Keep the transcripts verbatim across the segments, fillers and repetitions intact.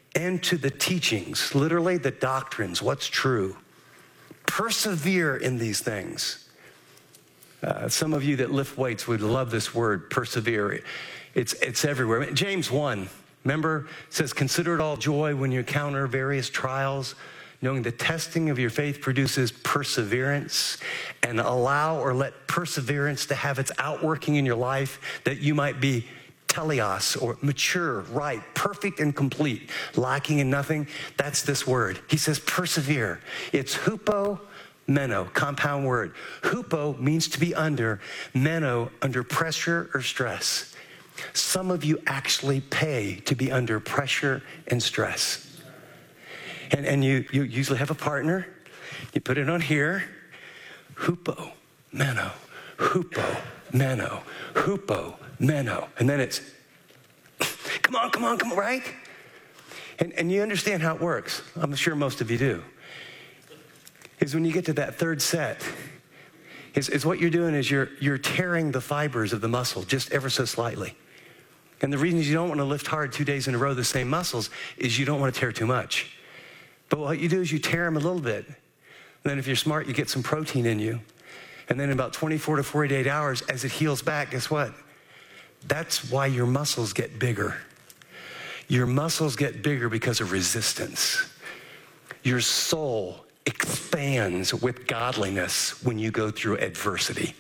and to the teachings, literally the doctrines, what's true. Persevere in these things. Uh, some of you that lift weights would love this word, persevere. It's, it's everywhere. James one, remember, says, consider it all joy when you encounter various trials, knowing the testing of your faith produces perseverance, and allow or let perseverance to have its outworking in your life, that you might be teleos, or mature, right, perfect and complete, lacking in nothing. That's this word. He says persevere. It's hupo meno, compound word. Hupo means to be under, meno, under pressure or stress. Some of you actually pay to be under pressure and stress. And, and you, you usually have a partner. You put it on here. Hupo, meno, hupo, meno, hupo, meno. And then it's, come on, come on, come on, right? And, and you understand how it works. I'm sure most of you do. Is when you get to that third set, is, is what you're doing is you're, you're tearing the fibers of the muscle just ever so slightly. And the reason you don't want to lift hard two days in a row the same muscles is you don't want to tear too much. But what you do is you tear them a little bit. And then if you're smart, you get some protein in you. And then in about twenty-four to forty-eight hours, as it heals back, guess what? That's why your muscles get bigger. Your muscles get bigger because of resistance. Your soul expands with godliness when you go through adversity.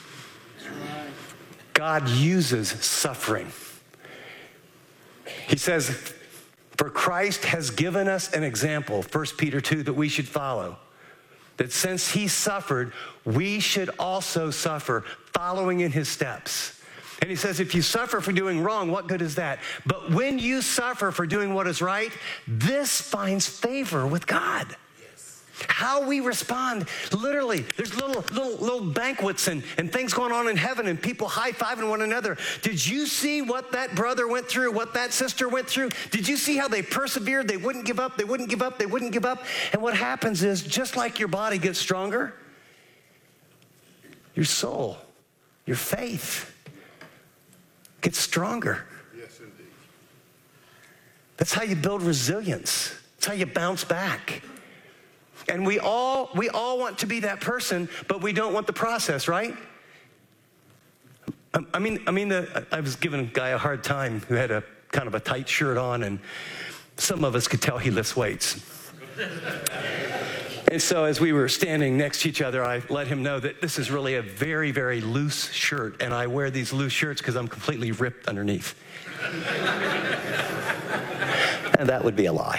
God uses suffering. He says, for Christ has given us an example, First Peter two, that we should follow. That since he suffered, we should also suffer, following in his steps. And he says, if you suffer for doing wrong, what good is that? But when you suffer for doing what is right, this finds favor with God. How we respond, literally, there's little little little banquets and, and things going on in heaven and people high-fiving one another. Did you see what that brother went through, what that sister went through? Did you see how they persevered? They wouldn't give up, they wouldn't give up, they wouldn't give up. And what happens is, just like your body gets stronger, your soul, your faith gets stronger. Yes, indeed. That's how you build resilience. That's how you bounce back. And we all we all want to be that person, but we don't want the process, right? I mean, I mean, the, I was giving a guy a hard time who had a kind of a tight shirt on, and some of us could tell he lifts weights. And so as we were standing next to each other, I let him know that this is really a very, very loose shirt, and I wear these loose shirts because I'm completely ripped underneath. And that would be a lie.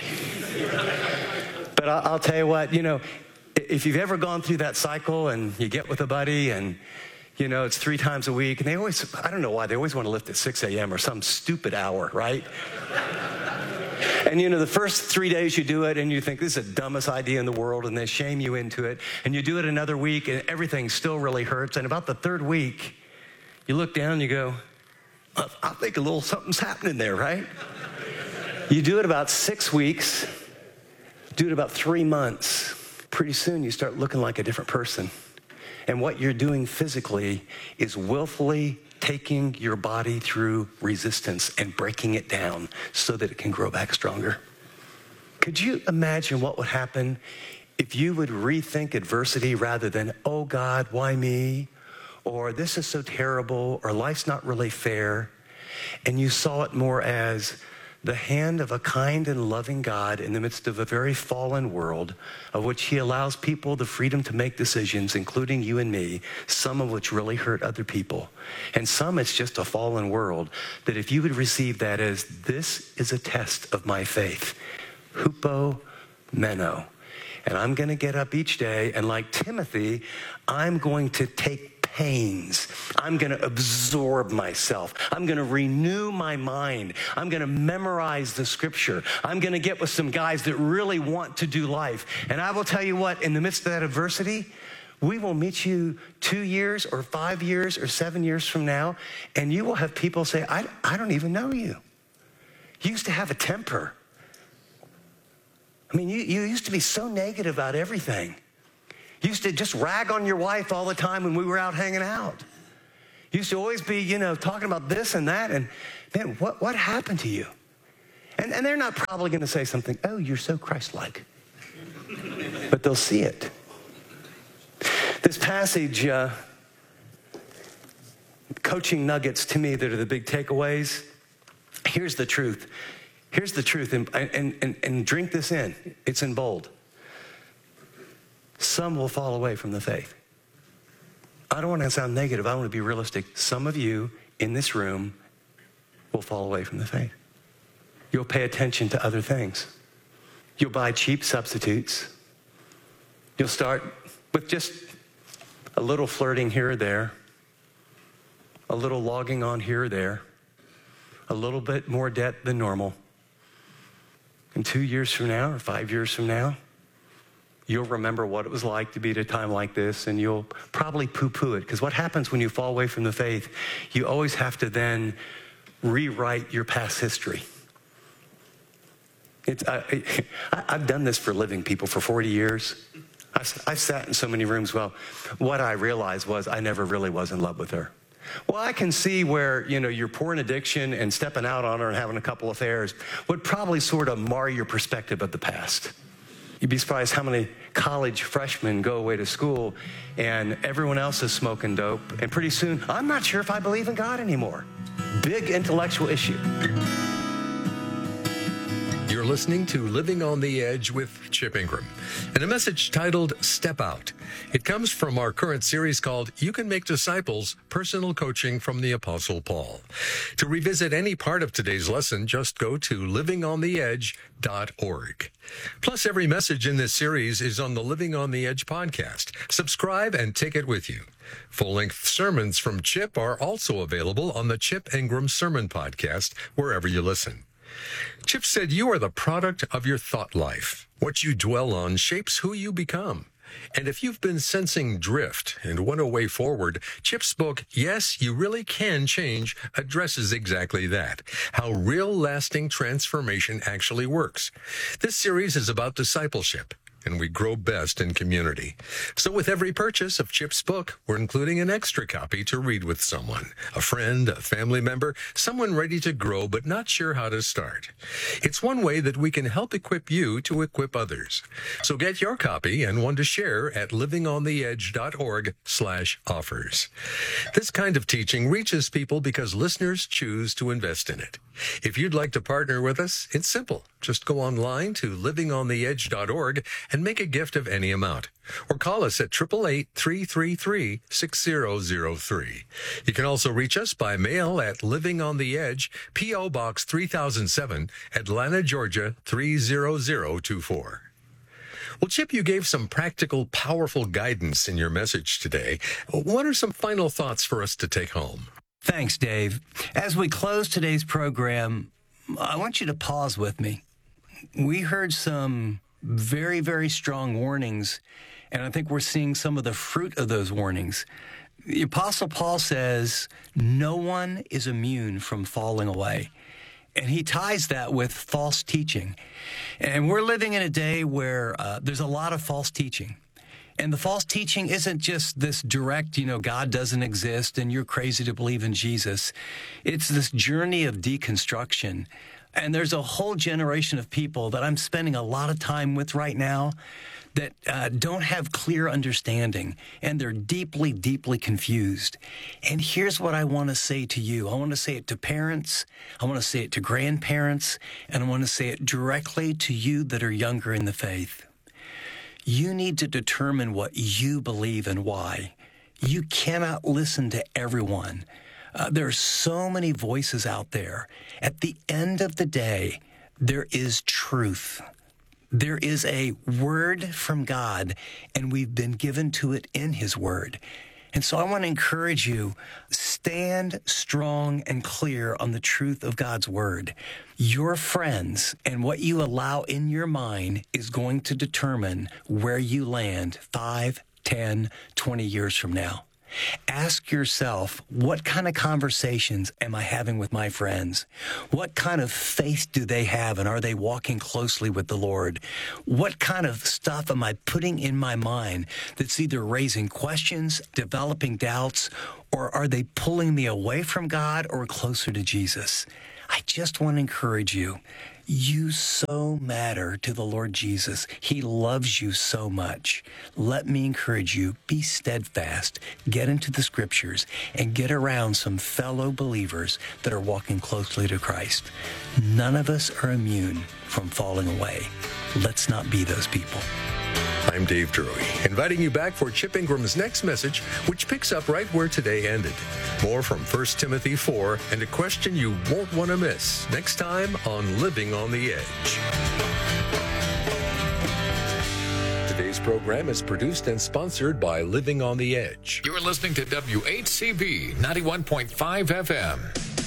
But I'll tell you what, you know, if you've ever gone through that cycle and you get with a buddy and, you know, it's three times a week, and they always, I don't know why, they always want to lift at six a.m. or some stupid hour, right? And, you know, the first three days you do it and you think this is the dumbest idea in the world, and they shame you into it. And you do it another week and everything still really hurts. And about the third week, you look down and you go, I think a little something's happening there, right? You do it about six weeks. Do it about three months. Pretty soon you start looking like a different person. And what you're doing physically is willfully taking your body through resistance and breaking it down so that it can grow back stronger. Could you imagine what would happen if you would rethink adversity rather than, oh God, why me? Or this is so terrible, or life's not really fair. And you saw it more as the hand of a kind and loving God in the midst of a very fallen world, of which he allows people the freedom to make decisions, including you and me, some of which really hurt other people. And some it's just a fallen world, that if you would receive that as, this is a test of my faith, hupo meno. And I'm going to get up each day, and like Timothy, I'm going to take pains. I'm going to absorb myself. I'm going to renew my mind. I'm going to memorize the scripture. I'm going to get with some guys that really want to do life. And I will tell you what, in the midst of that adversity, we will meet you two years or five years or seven years from now, and you will have people say, I, I don't even know you. You used to have a temper. I mean, you, you used to be so negative about everything. You used to just rag on your wife all the time when we were out hanging out. You used to always be, you know, talking about this and that. And man, what, what happened to you? And, and they're not probably going to say something, oh, you're so Christ-like. But they'll see it. This passage, uh, coaching nuggets to me that are the big takeaways. Here's the truth. Here's the truth, and, and, and, and drink this in. It's in bold. Some will fall away from the faith. I don't want to sound negative. I want to be realistic. Some of you in this room will fall away from the faith. You'll pay attention to other things. You'll buy cheap substitutes. You'll start with just a little flirting here or there, a little logging on here or there, a little bit more debt than normal. And two years from now or five years from now, you'll remember what it was like to be at a time like this, and you'll probably poo-poo it. Because what happens when you fall away from the faith, you always have to then rewrite your past history. It's, I, I, I've done this for living people for forty years. I've, I've sat in so many rooms. Well, what I realized was I never really was in love with her. Well, I can see where, you know, your porn addiction and stepping out on her and having a couple affairs would probably sort of mar your perspective of the past. You'd be surprised how many college freshmen go away to school and everyone else is smoking dope. And pretty soon, I'm not sure if I believe in God anymore. Big intellectual issue. You're listening to Living on the Edge with Chip Ingram, and a message titled Step Out. It comes from our current series called You Can Make Disciples, Personal Coaching from the Apostle Paul. To revisit any part of today's lesson, just go to living on the edge dot org. Plus, every message in this series is on the Living on the Edge podcast. Subscribe and take it with you. Full-length sermons from Chip are also available on the Chip Ingram Sermon Podcast, wherever you listen. Chip said you are the product of your thought life. What you dwell on shapes who you become. And if you've been sensing drift and want a way forward, Chip's book, Yes, You Really Can Change, addresses exactly that, how real lasting transformation actually works. This series is about discipleship, and we grow best in community. So with every purchase of Chip's book, we're including an extra copy to read with someone, a friend, a family member, someone ready to grow but not sure how to start. It's one way that we can help equip you to equip others. So get your copy and one to share at living on the edge dot org slash offers. This kind of teaching reaches people because listeners choose to invest in it. If you'd like to partner with us, it's simple. Just go online to living on the edge dot org and make a gift of any amount. Or call us at eight eight eight, three three three, six zero zero three. You can also reach us by mail at Living on the Edge, P O. Box three thousand seven, Atlanta, Georgia, three zero zero two four. Well, Chip, you gave some practical, powerful guidance in your message today. What are some final thoughts for us to take home? Thanks, Dave. As we close today's program, I want you to pause with me. We heard some very, very strong warnings, and I think we're seeing some of the fruit of those warnings. The Apostle Paul says, no one is immune from falling away. And he ties that with false teaching. And we're living in a day where uh, there's a lot of false teaching. And the false teaching isn't just this direct, you know, God doesn't exist and you're crazy to believe in Jesus. It's this journey of deconstruction. And there's a whole generation of people that I'm spending a lot of time with right now that uh, don't have clear understanding, and they're deeply, deeply confused. And here's what I want to say to you. I want to say it to parents, I want to say it to grandparents, and I want to say it directly to you that are younger in the faith. You need to determine what you believe and why. You cannot listen to everyone. Uh, there are so many voices out there. At the end of the day, there is truth. There is a word from God, and we've been given to it in His word. And so I want to encourage you, stand strong and clear on the truth of God's word. Your friends and what you allow in your mind is going to determine where you land five, ten, twenty years from now. Ask yourself, what kind of conversations am I having with my friends? What kind of faith do they have, and are they walking closely with the Lord? What kind of stuff am I putting in my mind that's either raising questions, developing doubts, or are they pulling me away from God or closer to Jesus? I just want to encourage you. You so matter to the Lord Jesus. He loves you so much. Let me encourage you, be steadfast, get into the scriptures, and get around some fellow believers that are walking closely to Christ. None of us are immune from falling away. Let's not be those people. I'm Dave Drury, inviting you back for Chip Ingram's next message, which picks up right where today ended. More from First Timothy four and a question you won't want to miss next time on Living on the Edge. Today's program is produced and sponsored by Living on the Edge. You're listening to W H C B ninety-one point five F M.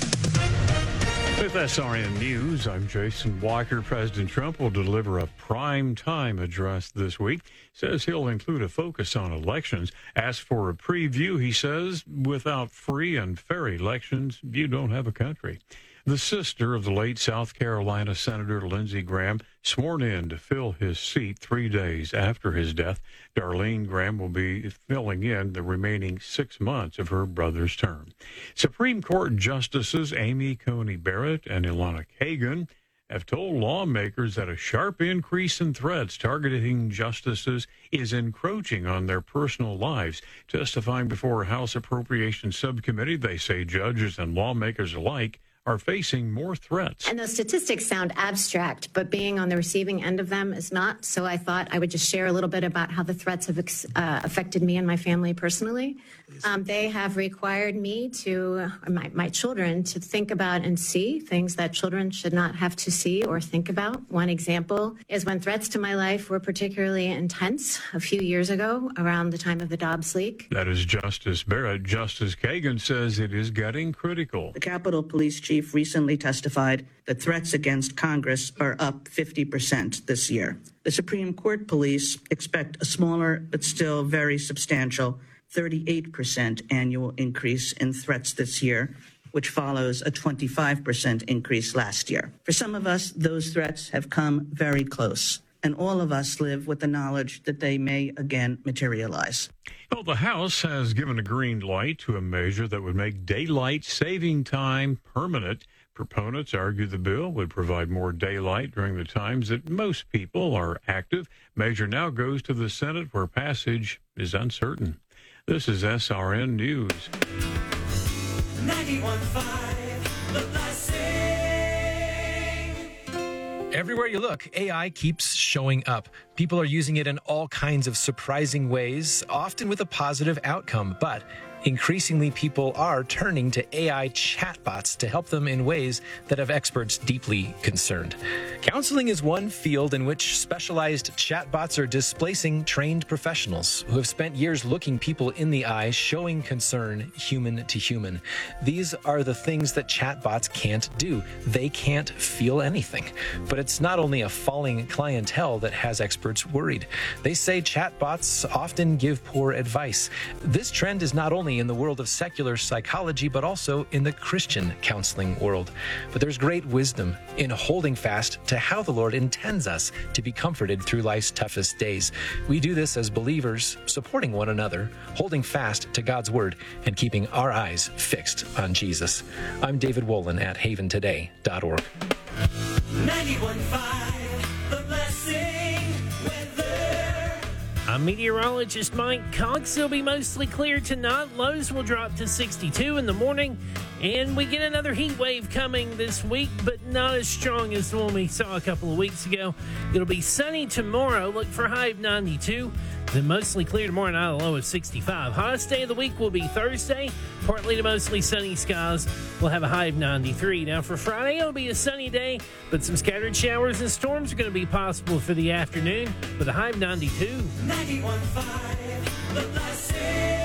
With S R N News, I'm Jason Walker. President Trump will deliver a prime-time address this week. Says he'll include a focus on elections. Asked for a preview, he says, without free and fair elections, you don't have a country. The sister of the late South Carolina Senator Lindsey Graham, sworn in to fill his seat three days after his death. Darlene Graham will be filling in the remaining six months of her brother's term. Supreme Court Justices Amy Coney Barrett and Elena Kagan have told lawmakers that a sharp increase in threats targeting justices is encroaching on their personal lives. Testifying before a House Appropriations Subcommittee, they say judges and lawmakers alike are facing more threats. And those statistics sound abstract, but being on the receiving end of them is not. So I thought I would just share a little bit about how the threats have uh, affected me and my family personally. Um, they have required me to, my, my children, to think about and see things that children should not have to see or think about. One example is when threats to my life were particularly intense a few years ago around the time of the Dobbs leak. That is Justice Barrett. Justice Kagan says it is getting critical. The Capitol Police Chief recently testified that threats against Congress are up fifty percent this year. The Supreme Court police expect a smaller but still very substantial thirty-eight percent annual increase in threats this year, which follows a twenty-five percent increase last year. For some of us, those threats have come very close, and all of us live with the knowledge that they may again materialize. Well, the House has given a green light to a measure that would make daylight saving time permanent. Proponents argue the bill would provide more daylight during the times that most people are active. Measure now goes to the Senate, where passage is uncertain. This is S R N News. ninety-one point five, The Blessing. Everywhere you look, A I keeps showing up. People are using it in all kinds of surprising ways, often with a positive outcome, but increasingly people are turning to A I chatbots to help them in ways that have experts deeply concerned. Counseling is one field in which specialized chatbots are displacing trained professionals who have spent years looking people in the eye, showing concern human to human. These are the things that chatbots can't do. They can't feel anything. But it's not only a falling clientele that has experts worried. They say chatbots often give poor advice. This trend is not only in the world of secular psychology, but also in the Christian counseling world. But there's great wisdom in holding fast to how the Lord intends us to be comforted through life's toughest days. We do this as believers, supporting one another, holding fast to God's word, and keeping our eyes fixed on Jesus. I'm David Wolin at haven today dot org. ninety-one point five, The Blessing weather. I'm meteorologist Mike Cox. It'll be mostly clear tonight. Lows will drop to sixty-two in the morning. And we get another heat wave coming this week, but not as strong as the one we saw a couple of weeks ago. It'll be sunny tomorrow. Look for a high of ninety-two. Then mostly clear tomorrow night, a low of sixty-five. Hottest day of the week will be Thursday. Partly to mostly sunny skies. We'll have a high of ninety-three. Now for Friday, it'll be a sunny day, but some scattered showers and storms are going to be possible for the afternoon with a high of ninety-two. ninety-one point five, The Blessing.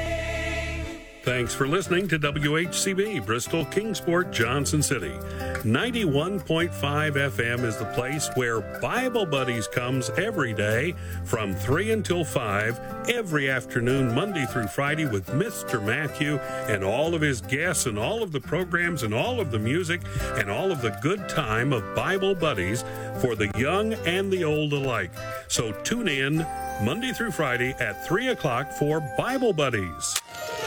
Thanks for listening to W H C B, Bristol, Kingsport, Johnson City. ninety-one point five F M is the place where Bible Buddies comes every day from three until five, every afternoon, Monday through Friday, with Mister Matthew and all of his guests and all of the programs and all of the music and all of the good time of Bible Buddies for the young and the old alike. So tune in Monday through Friday at three o'clock for Bible Buddies.